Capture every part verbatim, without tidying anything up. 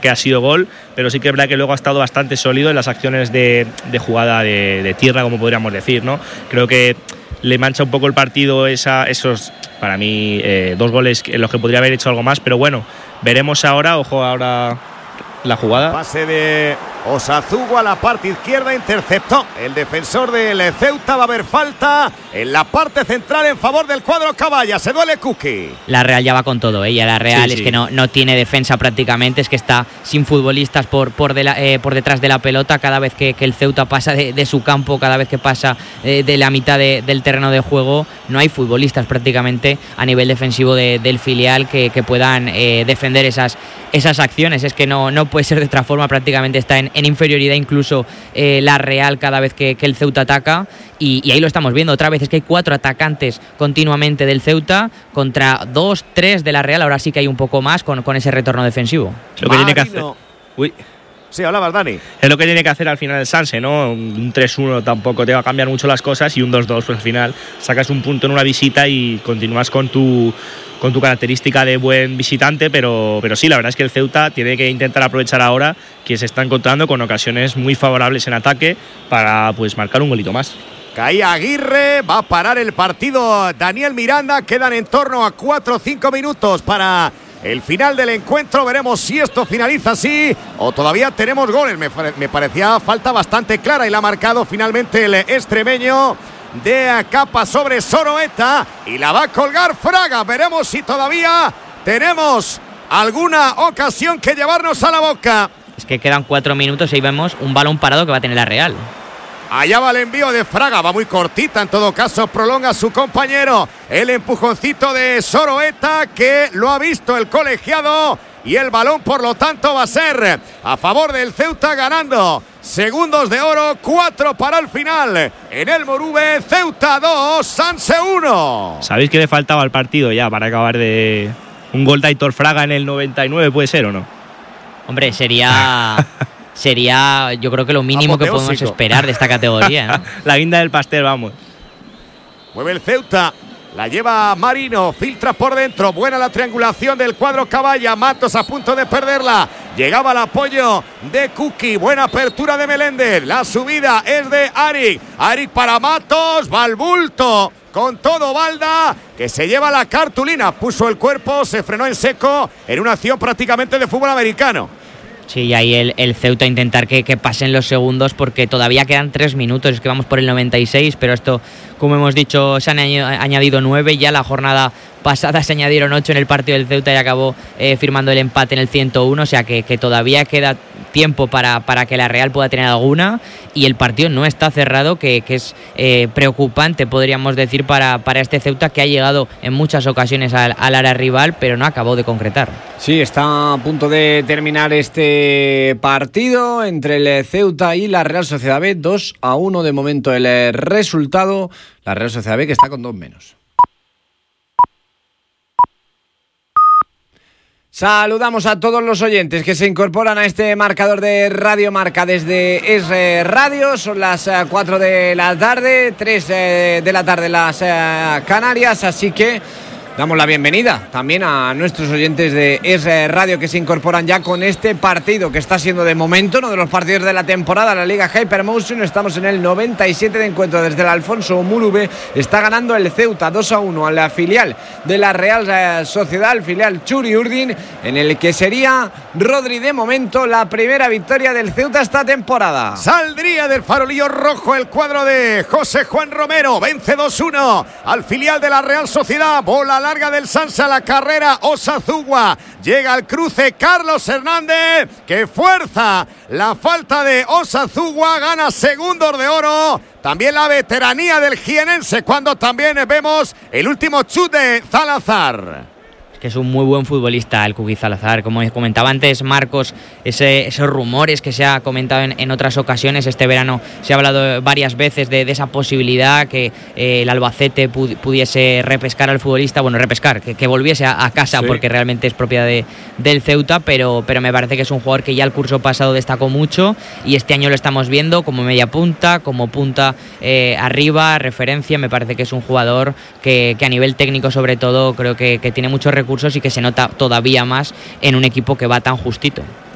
que ha sido gol, pero sí que es verdad que luego ha estado bastante sólido en las acciones de, de jugada de, de tierra, como podríamos decir, ¿no? Creo que le mancha un poco el partido esa, esos, para mí, eh, dos goles en los que podría haber hecho algo más, pero bueno, veremos ahora, ojo ahora la jugada. Pase de Osazugua a la parte izquierda, interceptó el defensor del Ceuta. Va a haber falta en la parte central en favor del cuadro Caballa. Se duele Kuki. La Real ya va con todo, ¿eh? Ya la Real sí, es sí. que no, no tiene defensa prácticamente, es que está sin futbolistas por, por, de la, eh, por detrás de la pelota. Cada vez que, que el Ceuta pasa de, de su campo, cada vez que pasa eh, de la mitad de, del terreno de juego, no hay futbolistas prácticamente a nivel defensivo de, del filial que, que puedan eh, defender esas, esas acciones. Es que no, no puede ser de otra forma, prácticamente está en, en inferioridad incluso eh, la Real cada vez que, que el Ceuta ataca y, y ahí lo estamos viendo otra vez, es que hay cuatro atacantes continuamente del Ceuta contra dos, tres de la Real. Ahora sí que hay un poco más con, con ese retorno defensivo. Lo que tiene que hacer... Uy. Sí, hablabas, Dani. Es lo que tiene que hacer al final el Sanse, ¿no? Un tres uno tampoco te va a cambiar mucho las cosas y un dos dos, pues al final sacas un punto en una visita y continúas con tu con tu característica de buen visitante, pero, pero sí, la verdad es que el Ceuta tiene que intentar aprovechar ahora que se está encontrando con ocasiones muy favorables en ataque para pues marcar un golito más. Caía Aguirre, va a parar el partido Daniel Miranda, quedan en torno a cuatro o cinco minutos para el final del encuentro. Veremos si esto finaliza así o todavía tenemos goles. Me, me parecía falta bastante clara y la ha marcado finalmente el extremeño de capa sobre Soroeta y la va a colgar Fraga. Veremos si todavía tenemos alguna ocasión que llevarnos a la boca. Es que quedan cuatro minutos y ahí vemos un balón parado que va a tener la Real. Allá va el envío de Fraga, va muy cortita, en todo caso prolonga su compañero. El empujoncito de Soroeta que lo ha visto el colegiado y el balón por lo tanto va a ser a favor del Ceuta, ganando segundos de oro, cuatro para el final. En el Morube, Ceuta dos, Sanse uno. ¿Sabéis que le faltaba al partido ya para acabar de un gol de Aitor Fraga en el noventa y nueve, puede ser o no? Hombre, sería... Sería, yo creo que lo mínimo que podemos esperar de esta categoría, ¿no? La guinda del pastel, vamos. Mueve el Ceuta, la lleva Marino, filtra por dentro. Buena la triangulación del cuadro Caballa. Matos a punto de perderla. Llegaba el apoyo de Kuki. Buena apertura de Meléndez. La subida es de Arik. Arik para Matos. Va al bulto. Con todo Balda, que se lleva la cartulina. Puso el cuerpo, se frenó en seco en una acción prácticamente de fútbol americano. Sí, y ahí el, el Ceuta intentar que, que pasen los segundos porque todavía quedan tres minutos, es que vamos por el noventa y seis, pero esto, como hemos dicho, se han añadido nueve, ya la jornada pasada se añadieron ocho en el partido del Ceuta y acabó eh, firmando el empate en el ciento uno, o sea que, que todavía queda tiempo para, para que la Real pueda tener alguna y el partido no está cerrado, que, que es eh, preocupante, podríamos decir, para, para este Ceuta que ha llegado en muchas ocasiones al, al área rival, pero no acabó de concretar. Sí, está a punto de terminar este partido entre el Ceuta y la Real Sociedad B, dos a uno de momento el resultado, la Real Sociedad B que está con dos menos. Saludamos a todos los oyentes que se incorporan a este marcador de Radio Marca desde Es Radio. Son las cuatro de la tarde, tres de la tarde las Canarias, así que damos la bienvenida también a nuestros oyentes de Es Radio que se incorporan ya con este partido que está siendo de momento uno de los partidos de la temporada, la Liga Hypermotion. Estamos en el noventa y siete de encuentro desde el Alfonso Murube. Está ganando el Ceuta dos a uno a la filial de la Real Sociedad, el filial Txuri Urdin, en el que sería, Rodri, de momento la primera victoria del Ceuta esta temporada. Saldría del farolillo rojo el cuadro de José Juan Romero. Vence dos uno al filial de la Real Sociedad. Bola larga del Sanse a la carrera Osazugua. Llega al cruce Carlos Hernández, que fuerza la falta de Osazugua. Gana segundos de oro. También la veteranía del jienense, cuando también vemos el último chut de Salazar. Que es un muy buen futbolista el Kuki Salazar, como comentaba antes Marcos, ese, esos rumores que se ha comentado en, en otras ocasiones. Este verano se ha hablado varias veces de, de esa posibilidad que eh, el Albacete pud, pudiese repescar al futbolista, bueno, repescar, que, que volviese a, a casa, sí, porque realmente es propiedad de, del Ceuta, pero, pero me parece que es un jugador que ya el curso pasado destacó mucho y este año lo estamos viendo como media punta, como punta eh, arriba, referencia. Me parece que es un jugador que, que a nivel técnico sobre todo creo que, que tiene muchos recursos y que se nota todavía más en un equipo que va tan justito.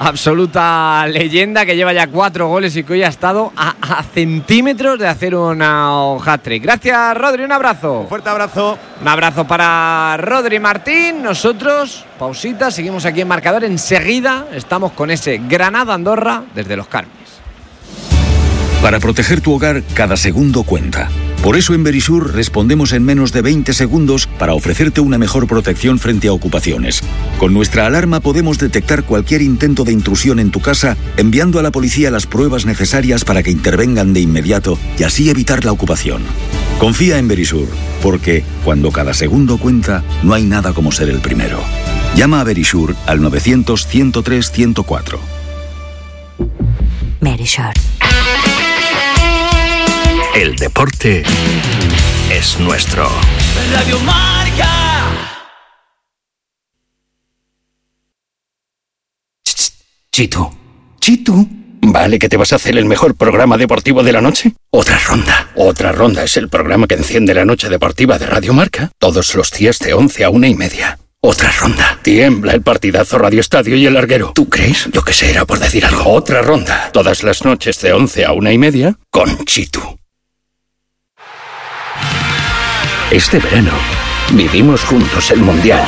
absoluta leyenda que lleva ya cuatro goles y que hoy ha estado a, a centímetros de hacer una hat-trick. Gracias, Rodri, un abrazo. Un fuerte abrazo. Un abrazo para Rodri Martín. Nosotros, pausita, seguimos aquí en Marcador. Enseguida estamos con ese Granada-Andorra desde Los Carmes. Para proteger tu hogar, cada segundo cuenta. Por eso en Verisur respondemos en menos de veinte segundos para ofrecerte una mejor protección frente a ocupaciones. Con nuestra alarma podemos detectar cualquier intento de intrusión en tu casa, enviando a la policía las pruebas necesarias para que intervengan de inmediato y así evitar la ocupación. Confía en Verisur, porque cuando cada segundo cuenta, no hay nada como ser el primero. Llama a Verisur al novecientos, ciento tres, ciento cuatro. Verisur. El deporte es nuestro. Radio Marca. Chitu, Chitu. ¿Vale que te vas a hacer el mejor programa deportivo de la noche? Otra ronda. Otra ronda es el programa que enciende la noche deportiva de Radio Marca. Todos los días de once a una y media. Otra ronda. Tiembla el partidazo Radio Estadio y el Larguero. ¿Tú crees? Yo que sé, era por decir algo. Otra ronda. Todas las noches de once a una y media con Chitu. Este verano vivimos juntos el Mundial.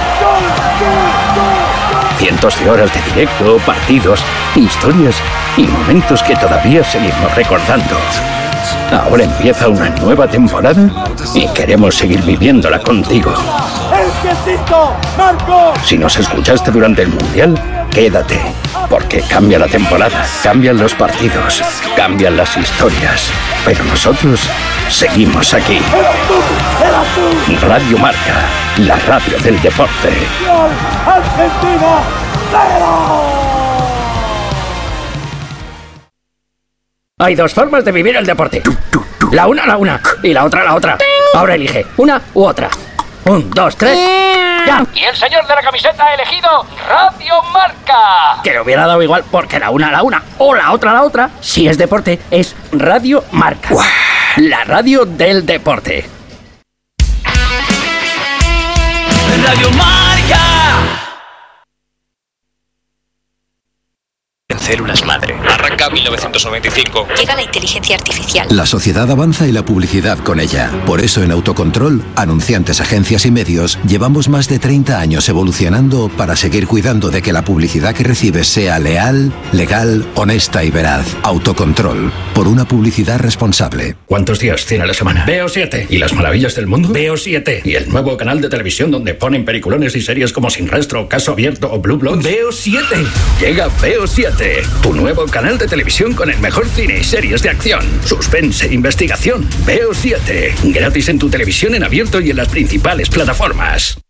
Cientos de horas de directo, partidos, historias y momentos que todavía seguimos recordando. Ahora empieza una nueva temporada y queremos seguir viviéndola contigo. Si nos escuchaste durante el Mundial, quédate, porque cambia la temporada, cambian los partidos, cambian las historias, pero nosotros seguimos aquí. Radio Marca, la radio del deporte. Argentina, cero. Hay dos formas de vivir el deporte. La una, la una, y la otra, la otra. Ahora elige una u otra. Un, dos, tres, ya. Y el señor de la camiseta ha elegido Radio Marca. Que le hubiera dado igual, porque la una, la una, o la otra, la otra, si es deporte, es Radio Marca. ¡Uah! La radio del deporte. Radio Marca. Células madre. Arranca mil novecientos noventa y cinco. Llega la inteligencia artificial. La sociedad avanza y la publicidad con ella. Por eso en Autocontrol, anunciantes, agencias y medios, llevamos más de treinta años evolucionando para seguir cuidando de que la publicidad que recibes sea leal, legal, honesta y veraz. Autocontrol, por una publicidad responsable. ¿Cuántos días tiene la semana? Veo siete. ¿Y las maravillas del mundo? Veo siete. ¿Y el nuevo canal de televisión donde ponen peliculones y series como Sin Rastro, Caso Abierto o Blue Bloods? Veo siete. Llega Veo siete. Tu nuevo canal de televisión con el mejor cine y series de acción, suspense, investigación. Veo siete. Gratis en tu televisión en abierto y en las principales plataformas.